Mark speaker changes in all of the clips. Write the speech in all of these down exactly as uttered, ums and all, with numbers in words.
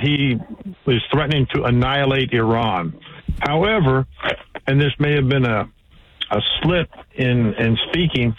Speaker 1: he was threatening to annihilate Iran. However, and this may have been a, a slip in, in speaking,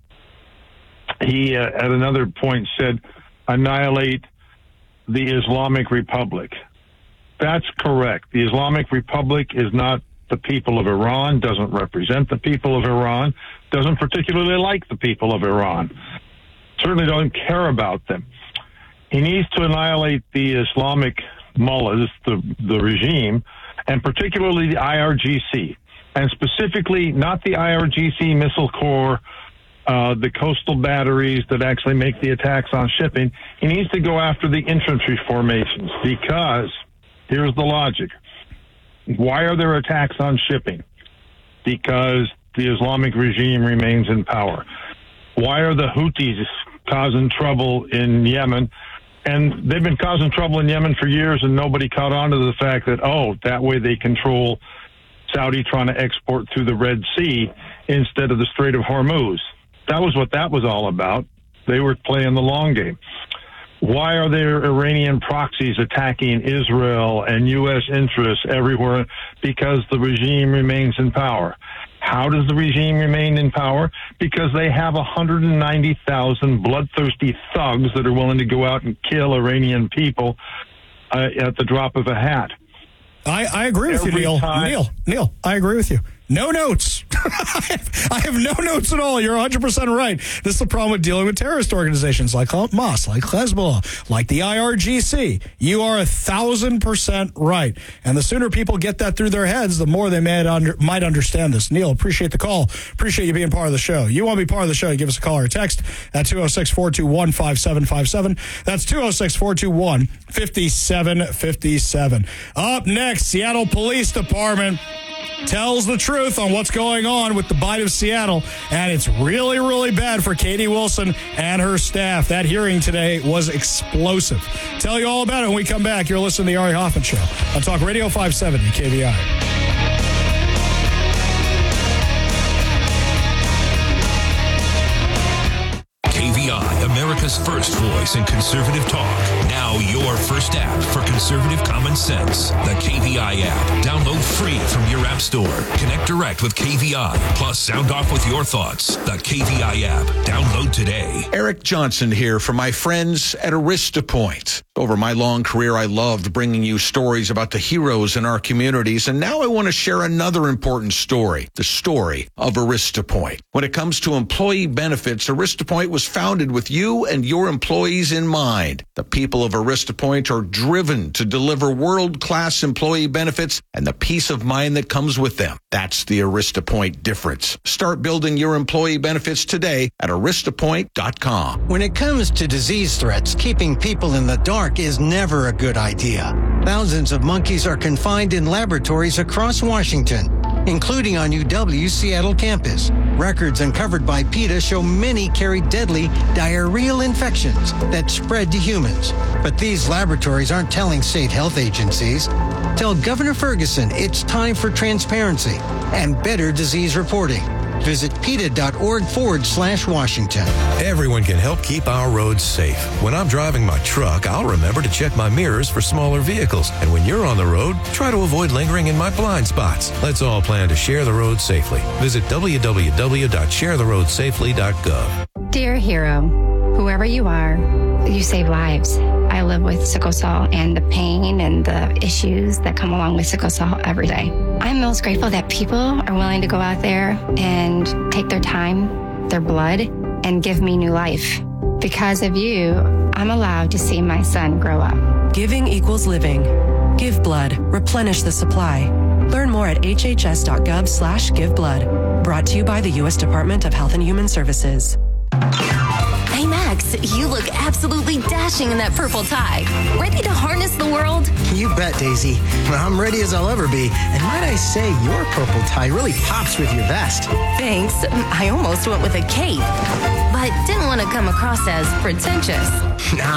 Speaker 1: he uh, at another point said, annihilate the Islamic Republic. That's correct. The Islamic Republic is not the people of Iran, doesn't represent the people of Iran, doesn't particularly like the people of Iran, certainly don't care about them. He needs to annihilate the Islamic mullahs, the, the regime, and particularly the I R G C, and specifically not the I R G C missile corps, uh, the coastal batteries that actually make the attacks on shipping. He needs to go after the infantry formations because here's the logic. Why are there attacks on shipping? Because the Islamic regime remains in power. Why are the Houthis causing trouble in Yemen? And they've been causing trouble in Yemen for years, and nobody caught on to the fact that, oh, that way they control Saudi trying to export through the Red Sea instead of the Strait of Hormuz. That was what that was all about. They were playing the long game. Why are there Iranian proxies attacking Israel and U S interests everywhere? Because the regime remains in power. How does the regime remain in power? Because they have one hundred ninety thousand bloodthirsty thugs that are willing to go out and kill Iranian people uh, at the drop of a hat.
Speaker 2: I, I agree with
Speaker 1: Every
Speaker 2: you, Neil.
Speaker 1: time-
Speaker 2: Neil, Neil, I agree with you. No notes. I, have, I have no notes at all. You're one hundred percent right. This is the problem with dealing with terrorist organizations like Hamas, like Hezbollah, like the I R G C. You are a thousand percent right. And the sooner people get that through their heads, the more they might, under, might understand this. Neil, appreciate the call. Appreciate you being part of the show. You want to be part of the show, you give us a call or a text at two oh six, four two one, five seven five seven. That's two oh six, four two one, five seven five seven. Up next, Seattle Police Department tells the truth on what's going on with the bite of Seattle, and it's really, really bad for Katie Wilson and her staff. That hearing today was explosive. Tell you all about it when we come back. You're listening to the Ari Hoffman Show on Talk Radio five seventy K V I.
Speaker 3: K V I, America's first voice in conservative talk. Now your first app for conservative common sense. The K V I app. Download free from your app store. Connect direct with K V I. Plus sound off with your thoughts. The K V I app. Download today.
Speaker 4: Eric Johnson here for my friends at AristaPoint. Over my long career, I loved bringing you stories about the heroes in our communities, and now I want to share another important story, the story of AristaPoint. When it comes to employee benefits, AristaPoint was founded with you and your employees in mind. The people of AristaPoint are driven to deliver world-class employee benefits and the peace of mind that comes with them. That's the AristaPoint difference. Start building your employee benefits today at arista point dot com.
Speaker 5: When it comes to disease threats, keeping people in the dark is never a good idea. Thousands of monkeys are confined in laboratories across Washington, including on U W's Seattle campus. Records uncovered by PETA show many carry deadly diarrheal infections that spread to humans. But these laboratories aren't telling state health agencies. Tell Governor Ferguson it's time for transparency and better disease reporting. Visit PETA.org forward slash Washington.
Speaker 6: Everyone can help keep our roads safe. When I'm driving my truck, I'll remember to check my mirrors for smaller vehicles. And when you're on the road, try to avoid lingering in my blind spots. Let's all plan to share the road safely. Visit w w w dot share the road safely dot gov.
Speaker 7: Dear hero, whoever you are, you save lives. I live with sickle cell and the pain and the issues that come along with sickle cell every day. I'm most grateful that people are willing to go out there and take their time, their blood, and give me new life. Because of you, I'm allowed to see my son grow up.
Speaker 8: Giving equals living. Give blood. Replenish the supply. Learn more at hhs.gov slash give blood. Brought to you by the U S Department of Health and Human Services.
Speaker 9: Hey, Max, you look absolutely dashing in that purple tie. Ready to harness the world?
Speaker 10: You bet, Daisy. I'm ready as I'll ever be. And might I say, your purple tie really pops with your vest.
Speaker 9: Thanks. I almost went with a cape, but didn't want to come across as pretentious.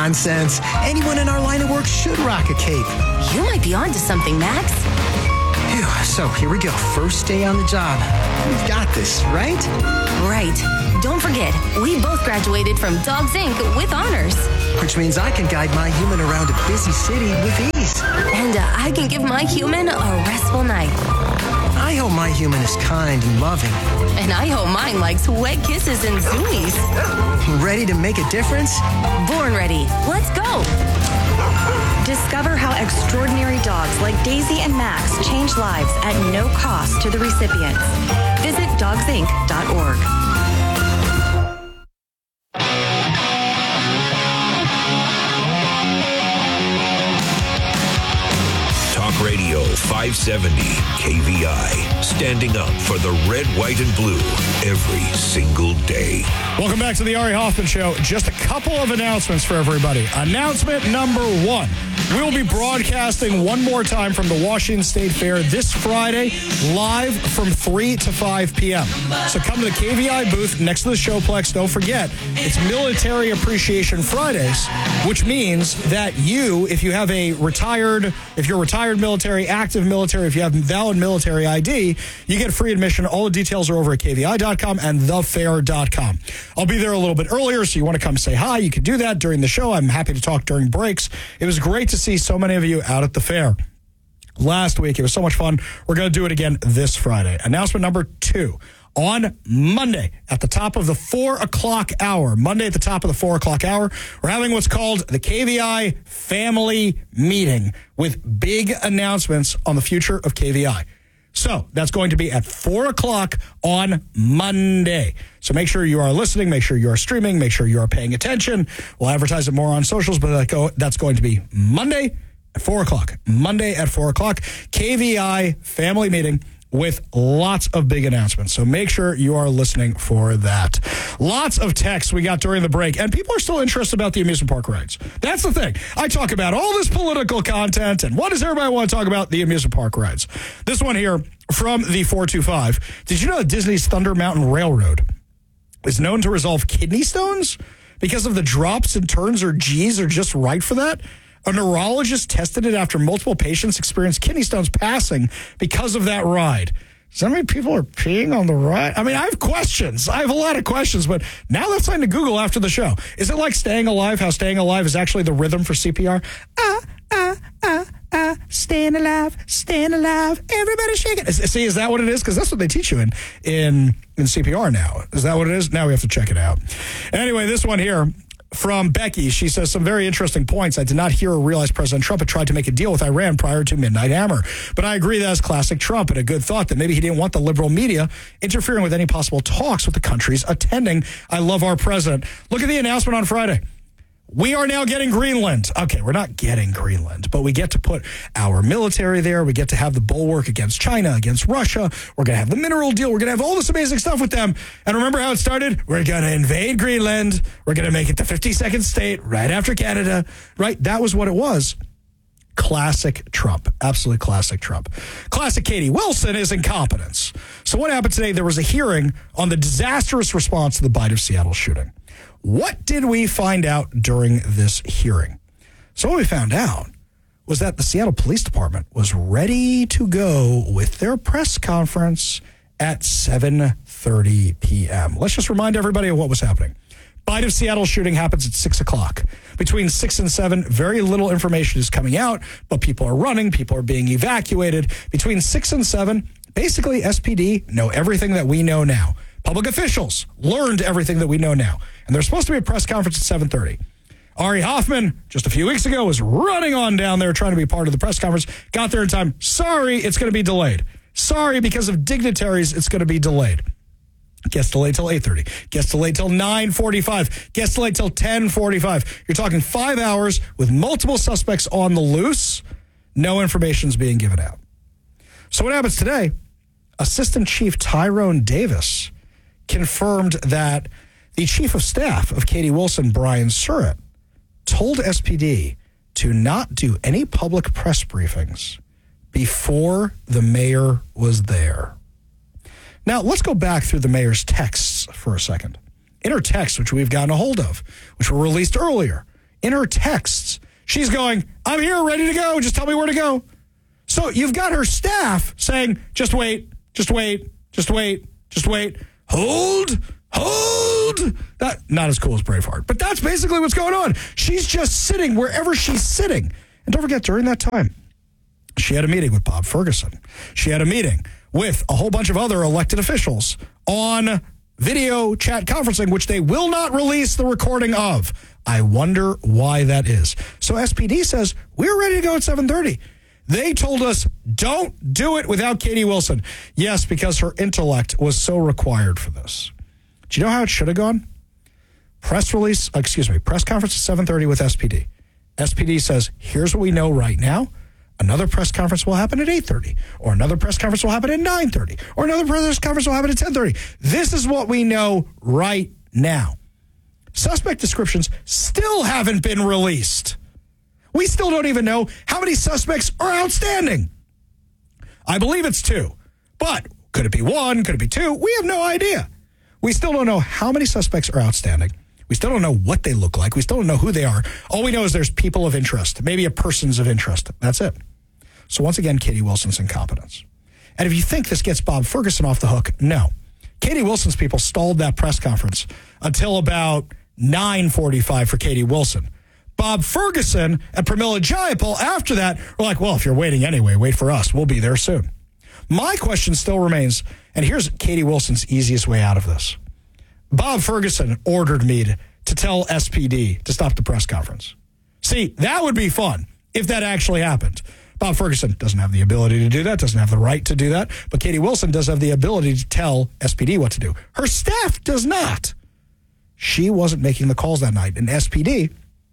Speaker 10: Nonsense. Anyone in our line of work should rock a cape.
Speaker 9: You might be onto something, Max.
Speaker 10: Phew, so here we go. First day on the job. We've got this, right?
Speaker 9: Right. Don't forget, we both graduated from Dogs Incorporated with honors.
Speaker 10: Which means I can guide my human around a busy city with ease.
Speaker 9: And uh, I can give my human a restful night.
Speaker 10: I hope my human is kind and loving.
Speaker 9: And I hope mine likes wet kisses and zoomies.
Speaker 10: Ready to make a difference?
Speaker 9: Born ready. Let's go.
Speaker 11: Discover how extraordinary dogs like Daisy and Max change lives at no cost to the recipients. Visit dogs inc dot org.
Speaker 3: Talk Radio five seventy K V I. Standing up for the red, white, and blue every single day.
Speaker 2: Welcome back to the Ari Hoffman Show. Just a couple of announcements for everybody. Announcement number one. We'll be broadcasting one more time from the Washington State Fair this Friday, live from three to five p.m. So come to the K V I booth next to the Showplex. Don't forget, it's Military Appreciation Fridays, which means that you, if you have a retired, if you're retired military, active military, if you have valid military I D, you get free admission. All the details are over at K V I dot com and the fair dot com. I'll be there a little bit earlier, so you want to come say hi, you can do that during the show. I'm happy to talk during breaks. It was great to see so many of you out at the fair last week. It was so much fun. We're going to do it again this Friday. Announcement number two. On Monday at the top of the four o'clock hour, Monday at the top of the four o'clock hour, we're having what's called the K V I Family Meeting with big announcements on the future of K V I. So that's going to be at four o'clock on Monday. So make sure you are listening, make sure you are streaming, make sure you are paying attention. We'll advertise it more on socials, but that's going to be Monday at four o'clock. Monday at four o'clock, K V I Family Meeting with lots of big announcements. So make sure you are listening for that. Lots of texts we got during the break, and people are still interested about the amusement park rides. That's the thing. I talk about all this political content, and what does everybody want to talk about? The amusement park rides. This one here from the four two five. Did you know that Disney's Thunder Mountain Railroad is known to resolve kidney stones because of the drops and turns or G's are just right for that? A neurologist tested it after multiple patients experienced kidney stones passing because of that ride. So many people are peeing on the ride. I mean, I have questions. I have a lot of questions, but now that's something to Google after the show. Is it like Staying Alive, how Staying Alive is actually the rhythm for C P R? Ah, ah, ah, ah, staying alive, staying alive, everybody shake it. See, is that what it is? Because that's what they teach you in, in, in C P R now. Is that what it is? Now we have to check it out. Anyway, this one here from Becky, she says some very interesting points. I did not hear or realize President Trump had tried to make a deal with Iran prior to Midnight Hammer. But I agree that is classic Trump and a good thought that maybe he didn't want the liberal media interfering with any possible talks with the countries attending. I love our president. Look at the announcement on Friday. We are now getting Greenland. Okay, we're not getting Greenland, but we get to put our military there. We get to have the bulwark against China, against Russia. We're going to have the mineral deal. We're going to have all this amazing stuff with them. And remember how it started? We're going to invade Greenland. We're going to make it the fifty-second state right after Canada. Right? That was what it was. Classic Trump. Absolutely classic Trump. Classic Katie Wilson is incompetence. So what happened today? There was a hearing on the disastrous response to the Bite of Seattle shooting. What did we find out during this hearing? So what we found out was that the Seattle Police Department was ready to go with their press conference at seven thirty p.m. Let's just remind everybody of what was happening. Bite of Seattle shooting happens at six o'clock. Between six and seven, very little information is coming out, but people are running, people are being evacuated. Between six and seven, basically S P D know everything that we know now. Public officials learned everything that we know now. And there's supposed to be a press conference at seven thirty. Ari Hoffman, just a few weeks ago, was running on down there trying to be part of the press conference. Got there in time. Sorry, it's going to be delayed. Sorry, because of dignitaries, it's going to be delayed. Gets delayed till eight thirty. Gets delayed till nine forty-five. Gets delayed till ten forty-five. You're talking five hours with multiple suspects on the loose. No information's being given out. So what happens today? Assistant Chief Tyrone Davis confirmed that the Chief of Staff of Katie Wilson, Brian Surratt, told S P D to not do any public press briefings before the mayor was there. Now, let's go back through the mayor's texts for a second. In her texts, which we've gotten a hold of, which were released earlier, in her texts, she's going, I'm here, ready to go. Just tell me where to go. So you've got her staff saying, just wait, just wait, just wait, just wait, hold, hold. That not as cool as Braveheart, but that's basically what's going on. She's just sitting wherever she's sitting. And don't forget, during that time, she had a meeting with Bob Ferguson. She had a meeting with a whole bunch of other elected officials on video chat conferencing, which they will not release the recording of. I wonder why that is. So S P D says, we're ready to go at seven thirty. They told us, don't do it without Katie Wilson. Yes, because her intellect was so required for this. Do you know how it should have gone? Press release, excuse me, press conference at seven thirty with S P D. S P D says, here's what we know right now. Another press conference will happen at eight thirty, or another press conference will happen at nine thirty, or another press conference will happen at ten thirty. This is what we know right now. Suspect descriptions still haven't been released. We still don't even know how many suspects are outstanding. I believe it's two, but could it be one? Could it be two? We have no idea. We still don't know how many suspects are outstanding. We still don't know what they look like. We still don't know who they are. All we know is there's people of interest, maybe a persons of interest. That's it. So once again, Katie Wilson's incompetence. And if you think this gets Bob Ferguson off the hook, no. Katie Wilson's people stalled that press conference until about nine forty-five for Katie Wilson. Bob Ferguson and Pramila Jayapal after that were like, well, if you're waiting anyway, wait for us. We'll be there soon. My question still remains, and here's Katie Wilson's easiest way out of this. Bob Ferguson ordered me to, to tell S P D to stop the press conference. See, that would be fun if that actually happened. Bob Ferguson doesn't have the ability to do that, doesn't have the right to do that, but Katie Wilson does have the ability to tell S P D what to do. Her staff does not. She wasn't making the calls that night, and S P D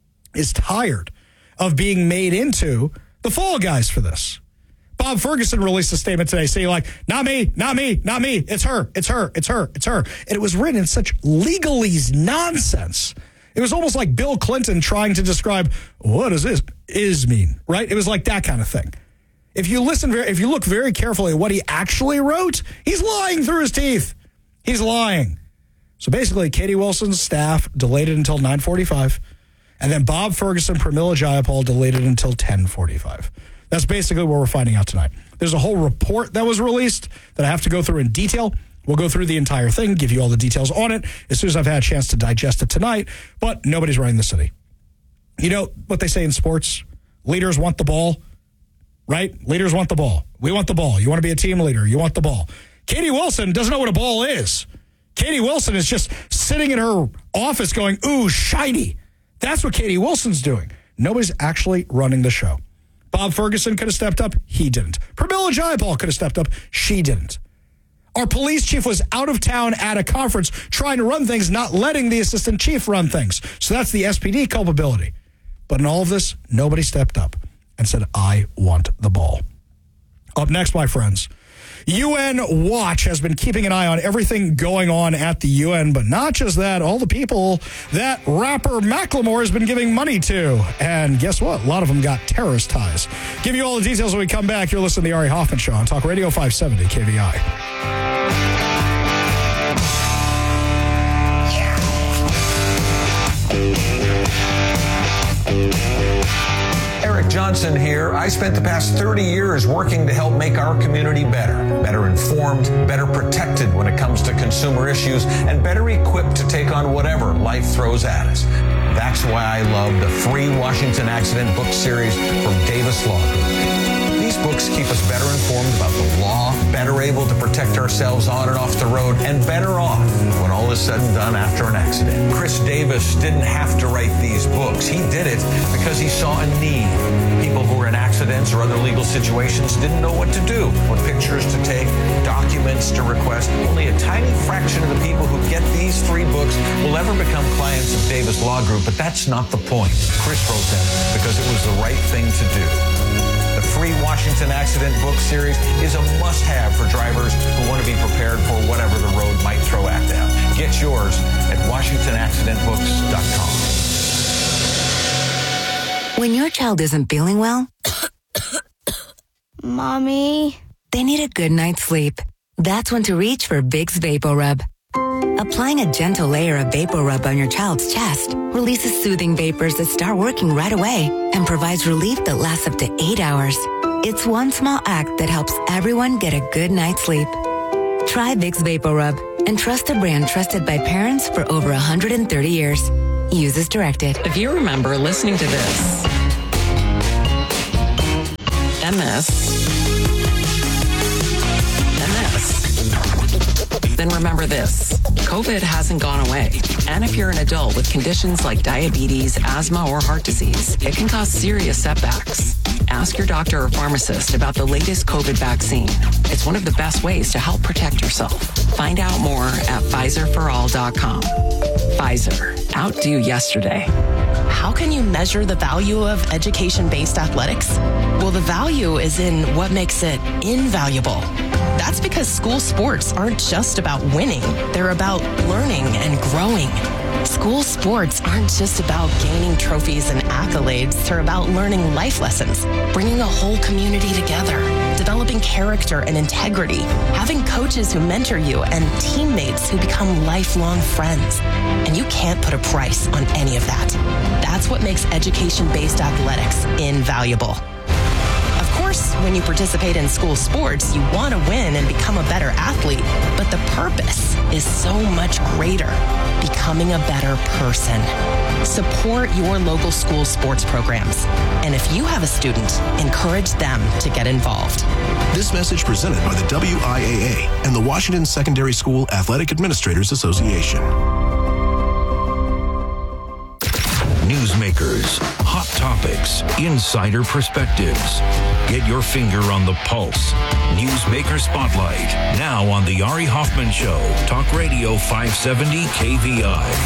Speaker 2: is tired of being made into the fall guys for this. Bob Ferguson released a statement today saying, like, not me, not me, not me. It's her, it's her, it's her, it's her. And it was written in such legalese nonsense. It was almost like Bill Clinton trying to describe, what does this is mean, right? It was like that kind of thing. If you listen, very, if you look very carefully at what he actually wrote, he's lying through his teeth. He's lying. So basically, Katie Wilson's staff delayed it until nine forty-five. And then Bob Ferguson, Pramila Jayapal delayed it until ten forty-five. That's basically what we're finding out tonight. There's a whole report that was released that I have to go through in detail. We'll go through the entire thing, give you all the details on it as soon as I've had a chance to digest it tonight. But nobody's running the city. You know what they say in sports? Leaders want the ball, right? Leaders want the ball. We want the ball. You want to be a team leader. You want the ball. Katie Wilson doesn't know what a ball is. Katie Wilson is just sitting in her office going, ooh, shiny. That's what Katie Wilson's doing. Nobody's actually running the show. Bob Ferguson could have stepped up. He didn't. Pramila Jayapal could have stepped up. She didn't. Our police chief was out of town at a conference trying to run things, not letting the assistant chief run things. So that's the S P D culpability. But in all of this, nobody stepped up and said, I want the ball. Up next, my friends, U N Watch has been keeping an eye on everything going on at the U N, but not just that, all the people that rapper Macklemore has been giving money to. And guess what? A lot of them got terrorist ties. Give you all the details when we come back. You're listening to the Ari Hoffman Show on Talk Radio five seventy K V I.
Speaker 4: Eric Johnson here. I spent the past thirty years working to help make our community better, better informed, better protected when it comes to consumer issues, and better equipped to take on whatever life throws at us. That's why I love the free Washington Accident book series from Davis Law Group. These books keep us better informed about the law, better able to protect ourselves on and off the road, and better off when all is said and done after an accident. Chris Davis didn't have to write these books. He did it because he saw a need. People who were in accidents or other legal situations didn't know what to do, what pictures to take, documents to request. Only a tiny fraction of the people who get these three books will ever become clients of Davis Law Group, but that's not the point. Chris wrote them because it was the right thing to do. The free Washington Accident book series is a must-have for drivers who want to be prepared for whatever the road might throw at them. Get yours at washington accident books dot com.
Speaker 12: When your child isn't feeling well,
Speaker 13: Mommy,
Speaker 12: they need a good night's sleep. That's when to reach for Vicks VapoRub. Applying a gentle layer of VapoRub on your child's chest releases soothing vapors that start working right away and provides relief that lasts up to eight hours. It's one small act that helps everyone get a good night's sleep. Try Vicks VapoRub and trust the brand trusted by parents for over one hundred thirty years. Use as directed.
Speaker 13: If you remember listening to this, M S, M S, then remember this. COVID hasn't gone away. And if you're an adult with conditions like diabetes, asthma, or heart disease, it can cause serious setbacks. Ask your doctor or pharmacist about the latest COVID vaccine. It's one of the best ways to help protect yourself. Find out more at Pfizer for all dot com. Pfizer. Outdo yesterday.
Speaker 14: How can you measure the value of education-based athletics? Well, the value is in what makes it invaluable. That's because school sports aren't just about winning. They're about learning and growing. School sports aren't just about gaining trophies and accolades. They're about learning life lessons, bringing a whole community together, developing character and integrity, having coaches who mentor you, and teammates who become lifelong friends. And you can't put a price on any of that. That's what makes education-based athletics invaluable. Of course, when you participate in school sports, you want to win and become a better athlete, but the purpose is so much greater, becoming a better person. Support your local school sports programs. And if you have a student, encourage them to get involved.
Speaker 15: This message presented by the W I A A and the Washington Secondary School Athletic Administrators Association.
Speaker 3: Newsmakers, hot topics, insider perspectives. Get your finger on the pulse. Newsmaker Spotlight, now on The Ari Hoffman Show, Talk Radio five seventy K V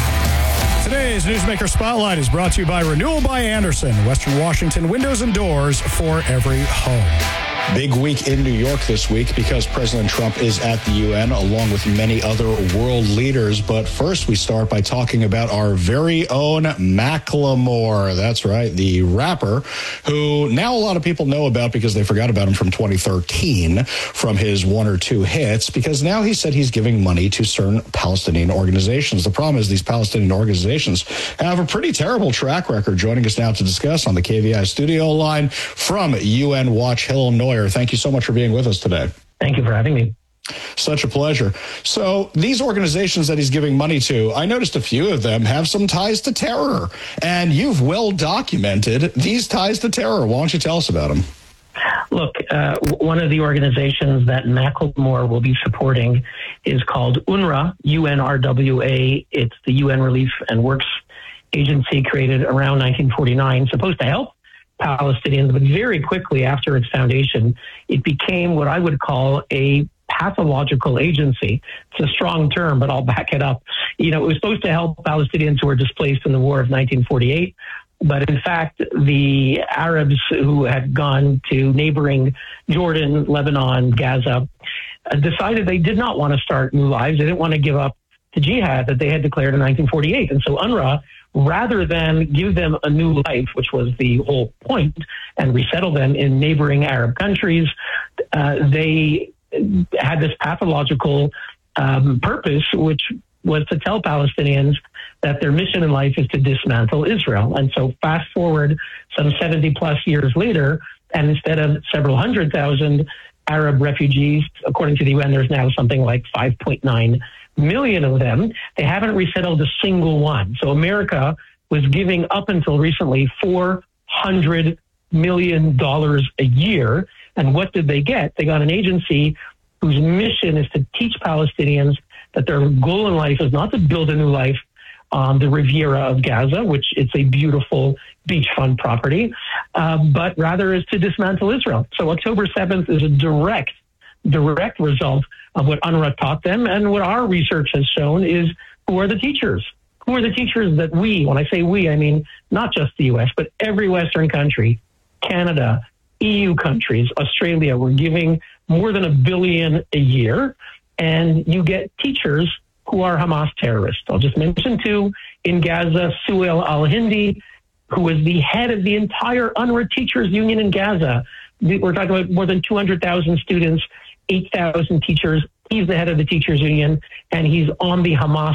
Speaker 3: I.
Speaker 2: Today's Newsmaker Spotlight is brought to you by Renewal by Andersen, Western Washington windows and doors for every home.
Speaker 16: Big week in New York this week because President Trump is at the U N along with many other world leaders. But first, we start by talking about our very own Macklemore. That's right, the rapper who now a lot of people know about because they forgot about him from twenty thirteen from his one or two hits, because now he said he's giving money to certain Palestinian organizations. The problem is these Palestinian organizations have a pretty terrible track record. Joining us now to discuss on the K V I studio line from U N Watch, Hill Neuer. Thank you so much for being with us today.
Speaker 17: Thank you for having me.
Speaker 16: Such a pleasure. So these organizations that he's giving money to, I noticed a few of them have some ties to terror, and you've well documented these ties to terror. Why don't you tell us about them?
Speaker 17: Look, uh, one of the organizations that Macklemore will be supporting is called UNRWA, U N R W A. It's the U N Relief and Works Agency created around nineteen forty-nine, supposed to help Palestinians, but very quickly after its foundation, it became what I would call a pathological agency. It's a strong term, but I'll back it up. You know, it was supposed to help Palestinians who were displaced in the war of nineteen forty-eight, but in fact, the Arabs who had gone to neighboring Jordan, Lebanon, Gaza, uh, decided they did not want to start new lives. They didn't want to give up the jihad that they had declared in nineteen forty-eight. And so UNRWA, rather than give them a new life, which was the whole point, and resettle them in neighboring Arab countries, uh, they had this pathological um, purpose, which was to tell Palestinians that their mission in life is to dismantle Israel. And so fast forward some seventy plus years later, and instead of several hundred thousand Arab refugees, according to the U N, there's now something like five point nine million of them. They haven't resettled a single one. So America was giving up until recently four hundred million dollars a year. And what did they get? They got an agency whose mission is to teach Palestinians that their goal in life is not to build a new life on the Riviera of Gaza, which it's a beautiful beachfront property, uh, but rather is to dismantle Israel. So October seventh is a direct, direct result of what UNRWA taught them. And what our research has shown is who are the teachers? Who are the teachers that we, when I say we, I mean not just the U S, but every Western country, Canada, E U countries, Australia, we're giving more than a billion a year. And you get teachers who are Hamas terrorists. I'll just mention two in Gaza, Suhail al-Hindi, who was the head of the entire UNRWA Teachers Union in Gaza. We're talking about more than two hundred thousand students, eight thousand teachers. He's the head of the teachers union, and he's on the Hamas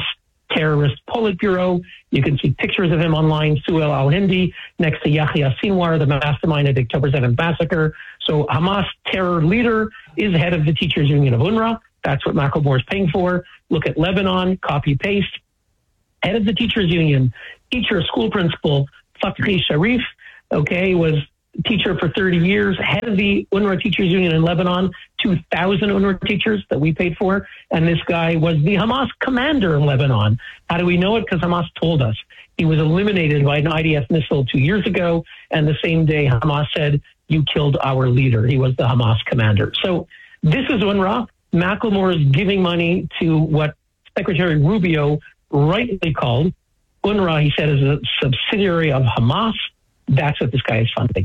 Speaker 17: terrorist Politburo. You can see pictures of him online, Suhail al-Hindi, next to Yahya Sinwar, the mastermind of the October seventh massacre. So Hamas terror leader is head of the Teachers Union of UNRWA. That's what Macklemore is paying for. Look at Lebanon, copy paste. Head of the Teachers Union, teacher, school principal, Fathi Sharif, okay, was teacher for thirty years, head of the UNRWA Teachers Union in Lebanon, two thousand UNRWA teachers that we paid for. And this guy was the Hamas commander in Lebanon. How do we know it? Because Hamas told us. He was eliminated by an I D F missile two years ago. And the same day Hamas said, you killed our leader. He was the Hamas commander. So this is UNRWA. Macklemore is giving money to what Secretary Rubio rightly called UNRWA, he said, is a subsidiary of Hamas. That's what this guy is funding.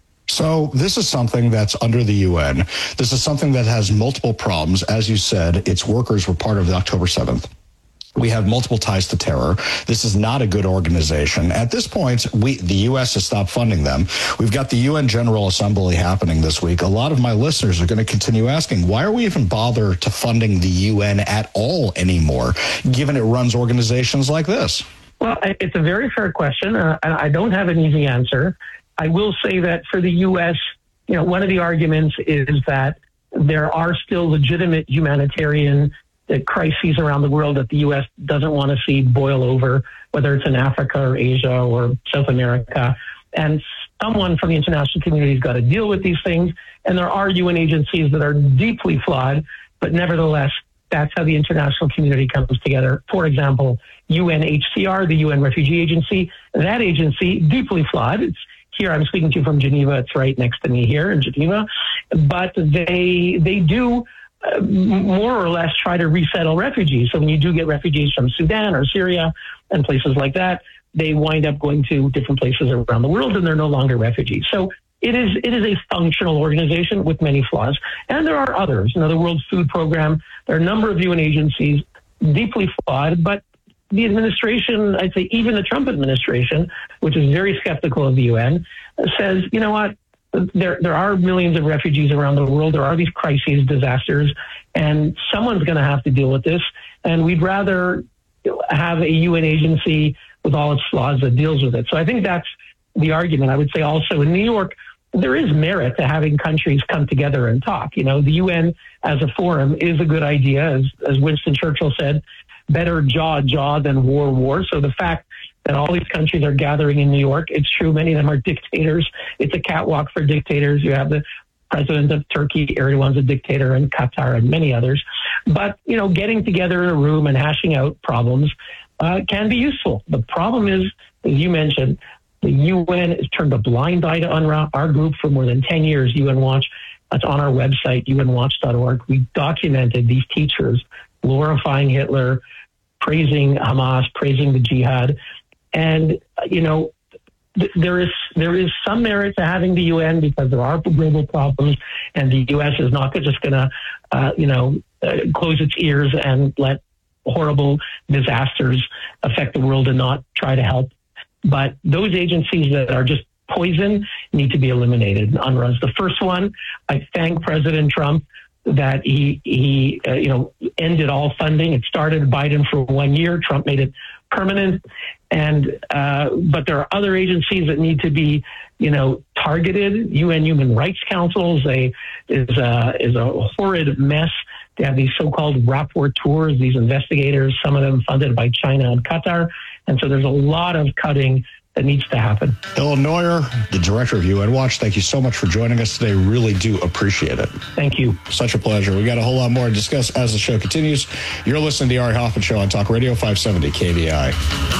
Speaker 16: So this is something that's under the U N. This is something that has multiple problems. As you said, its workers were part of the October seventh. We have multiple ties to terror. This is not a good organization. At this point, we, the U S has stopped funding them. We've got the U N General Assembly happening this week. A lot of my listeners are going to continue asking, why are we even bother to funding the U N at all anymore, given it runs organizations like this?
Speaker 17: Well, it's a very fair question. Uh, I don't have an easy answer. I will say that for the U S, you know, one of the arguments is that there are still legitimate humanitarian uh, crises around the world that the U S doesn't want to see boil over, whether it's in Africa or Asia or South America. And someone from the international community has got to deal with these things. And there are U N agencies that are deeply flawed, but nevertheless, that's how the international community comes together. For example, U N H C R, the U N Refugee Agency, that agency, deeply flawed. It's here, I'm speaking to you from Geneva. It's right next to me here in Geneva. But they they do uh, more or less try to resettle refugees. So when you do get refugees from Sudan or Syria and places like that, they wind up going to different places around the world and they're no longer refugees. So it is it is a functional organization with many flaws. And there are others. You know, the World Food Program, there are a number of U N agencies deeply flawed, but the administration, I'd say even the Trump administration, which is very skeptical of the U N, says, you know what, there there are millions of refugees around the world. There are these crises, disasters, and someone's going to have to deal with this. And we'd rather have a U N agency with all its flaws that deals with it. So I think that's the argument. I would say also in New York, there is merit to having countries come together and talk. You know, the U N as a forum is a good idea. As, as Winston Churchill said, better jaw jaw than war war. So the fact that all these countries are gathering in New York, it's true. Many of them are dictators. It's a catwalk for dictators. You have the president of Turkey, Erdogan's a dictator, and Qatar and many others. But, you know, getting together in a room and hashing out problems uh, can be useful. The problem is, as you mentioned, the U N has turned a blind eye to UNRWA. Our group for more than ten years, U N Watch, that's on our website, U N watch dot org. We documented these teachers glorifying Hitler, praising Hamas, praising the jihad. And, you know, th- there is there is some merit to having the U N because there are global problems, and the U S is not just going to, uh, you know, uh, close its ears and let horrible disasters affect the world and not try to help. But those agencies that are just poison need to be eliminated. UNRWA is the first one. I thank President Trump that he, he uh, you know, ended all funding. It started Biden for one year. Trump made it permanent. And, uh, but there are other agencies that need to be, you know, targeted. U N Human Rights Council is a, is a, is a horrid mess. They have these so-called rapporteurs, these investigators, some of them funded by China and Qatar. And so there's a lot of cutting that needs to happen.
Speaker 16: Hilla Neuer, the director of U N Watch, thank you so much for joining us today. Really do appreciate it.
Speaker 17: Thank you.
Speaker 16: Such a pleasure. We got a whole lot more to discuss as the show continues. You're listening to the Ari Hoffman Show on Talk Radio five seventy K V I.